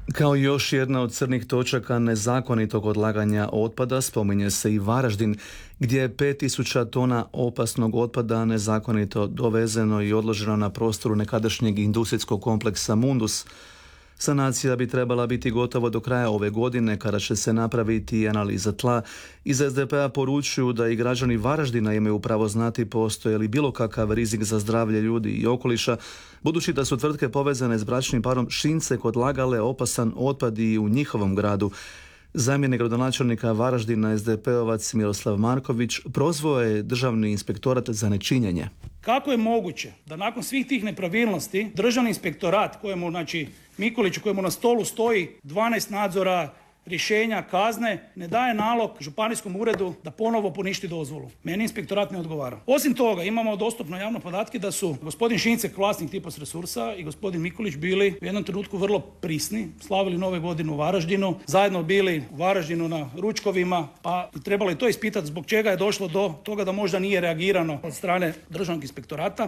Kao još jedna od crnih točaka nezakonitog odlaganja otpada spominje se i Varaždin, gdje je 5000 tona opasnog otpada nezakonito dovezeno i odloženo na prostoru nekadašnjeg industrijskog kompleksa Mundus. Sanacija bi trebala biti gotovo do kraja ove godine, kada će se napraviti analiza tla. Iz SDP-a poručuju da i građani Varaždina imaju pravo znati postoje li bilo kakav rizik za zdravlje ljudi i okoliša, budući da su tvrtke povezane s bračnim parom Šincek odlagale opasan otpad i u njihovom gradu. Zamjenik gradonačelnika Varaždina, SDP-ovac Miroslav Marković, prozvao je Državni inspektorat za nečinjenje. Kako je moguće da nakon svih tih nepravilnosti Državni inspektorat, kojemu, Mikuliću, kojemu na stolu stoji 12 nadzora, rješenja, kazne, ne daje nalog županijskom uredu da ponovo poništi dozvolu? Meni inspektorat ne odgovara. Osim toga, imamo dostupno javno podatke da su gospodin Šincek, vlasnik Tipos Resursa, i gospodin Mikulić bili u jednom trenutku vrlo prisni, slavili Nove godine u Varaždinu, zajedno bili u Varaždinu na ručkovima, pa trebalo je to ispitati zbog čega je došlo do toga da možda nije reagirano od strane Državnog inspektorata.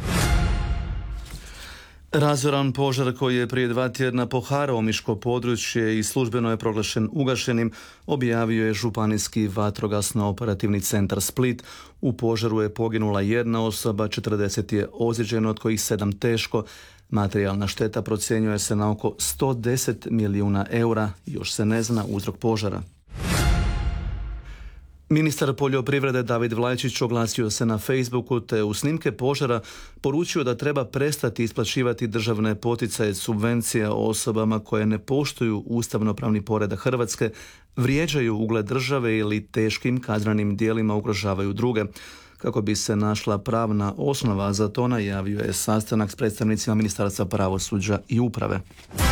Razoran požar koji je prije 2 tjedna poharao omiško područje i službeno je proglašen ugašenim, objavio je Županijski vatrogasno-operativni centar Split. U požaru je poginula 1 osoba, 40 je ozlijeđeno, od kojih 7 teško. Materijalna šteta procjenjuje se na oko 110 milijuna eura, još se ne zna uzrok požara. Ministar poljoprivrede David Vlajčić oglasio se na Facebooku te u snimke požara poručio da treba prestati isplaćivati državne poticaje subvencija osobama koje ne poštuju ustavnopravni poredak Hrvatske, vrijeđaju ugled države ili teškim kaznenim djelima ugrožavaju druge. Kako bi se našla pravna osnova za to, najavio je sastanak s predstavnicima Ministarstva pravosuđa i uprave.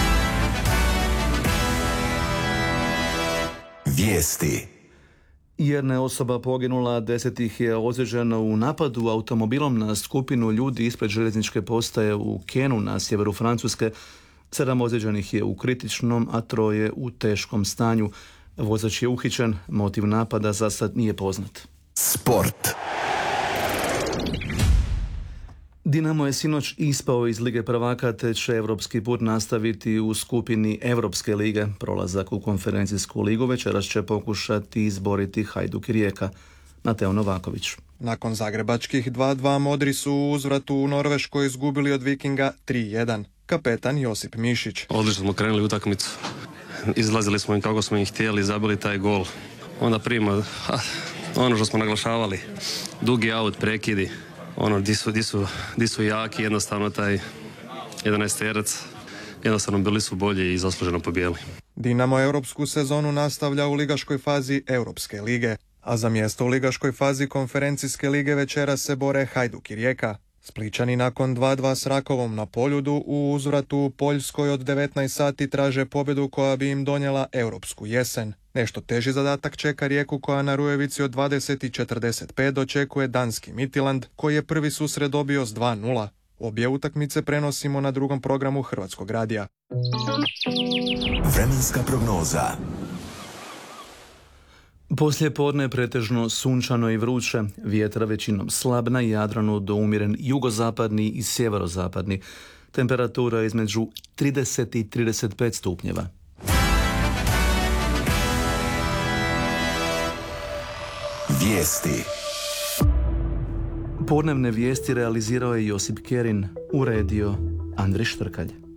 Vijesti. 1 osoba poginula, 10 ih je ozlijeđeno u napadu automobilom na skupinu ljudi ispred željezničke postaje u Kenu na sjeveru Francuske. 7 ozlijeđenih je u kritičnom, a 3 u teškom stanju. Vozač je uhićen, motiv napada za sad nije poznat. Sport. Dinamo je sinoć ispao iz Lige prvaka te će europski put nastaviti u skupini Europske lige. Prolazak u konferencijsku ligu večeras će pokušati izboriti Hajduk i Rijeka. Mateo Novaković. Nakon zagrebačkih 2-2 modri su u uzvratu u Norveškoj izgubili od Vikinga 3-1. Kapetan Josip Mišić. Odlično smo krenuli utakmicu. Izlazili smo im kako smo ih htjeli, zabili taj gol. Onda prima ono što smo naglašavali. Dugi aut, prekidi. Di su jaki, jednostavno taj 11-terac, jednostavno bili su bolji i zasluženo pobijeli. Dinamo europsku sezonu nastavlja u ligaškoj fazi Europske lige, a za mjesto u ligaškoj fazi konferencijske lige večeras se bore Hajduk i Rijeka. Splićani nakon 2-2 s Rakovom na Poljudu u uzvratu u Poljskoj od 19 sati traže pobjedu koja bi im donijela europsku jesen. Nešto teži zadatak čeka Rijeku koja na Rujevici od 20:45 dočekuje danski Midtjylland koji je prvi susret dobio s 2:0. Obje utakmice prenosimo na drugom programu Hrvatskog radija. Vremenska prognoza. Poslije podne pretežno sunčano i vruće, vjetar većinom slab na Jadranu do umjeren jugozapadni i sjeverozapadni. Temperatura između 30 i 35 stupnjeva. Vijesti. Podnevne vijesti realizirao je Josip Kerin, uredio Andrej Štrkalj.